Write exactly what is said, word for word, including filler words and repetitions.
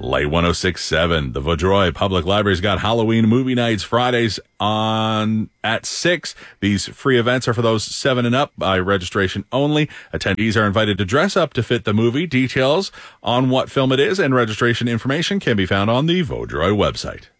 Light one oh six point seven. The Vaudreuil Public Library's got Halloween movie nights Fridays on at six. These free events are for those seven and up by registration only. Attendees are invited to dress up to fit the movie. Details on what film it is and registration information can be found on the Vaudreuil website.